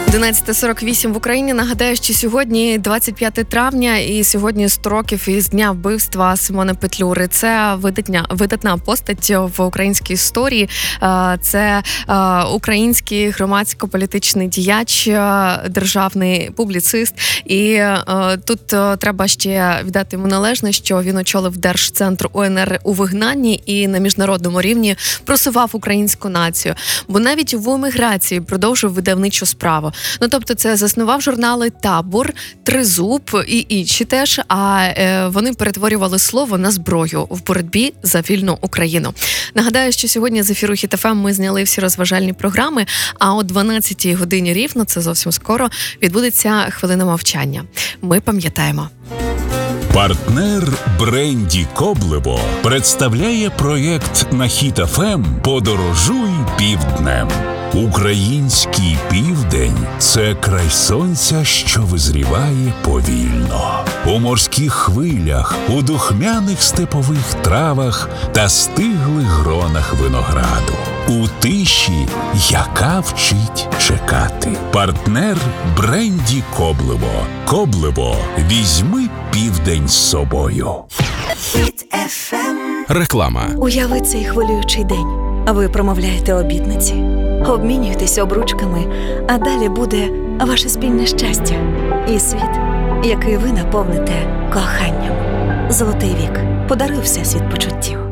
11:48 в Україні. Нагадаю, що сьогодні 25 травня і сьогодні 100 років із дня вбивства Симона Петлюри. Це видатна постать в українській історії. Це український громадсько-політичний діяч, державний публіцист. І тут треба ще віддати йому належне, що він очолив Держцентр УНР у вигнанні і на міжнародному рівні просував українську націю. Бо навіть в еміграції продовжив видавничу справу. Тобто це заснував журнали «Табор», «Тризуб» і інші теж, а вони перетворювали слово на зброю в боротьбі за вільну Україну. Нагадаю, що сьогодні з ефіру Хіт ФМ ми зняли всі розважальні програми, а о 12-й годині рівно, це зовсім скоро, відбудеться хвилина мовчання. Ми пам'ятаємо. Партнер бренді Коблево представляє проєкт на Хіт ФМ «Подорожуй півднем». Український південь – це край сонця, що визріває повільно. У морських хвилях, у духмяних степових травах та стиглих гронах винограду. У тиші, яка вчить чекати. Партнер бренді Коблево. Коблево. Візьми південь з собою. Хіт ФМ. Реклама. Уяви цей хвилюючий день. Ви промовляєте обітниці, обмінюєтеся обручками, а далі буде ваше спільне щастя і світ, який ви наповните коханням. Золотий вік. Подаруй Всесвіт почуттів.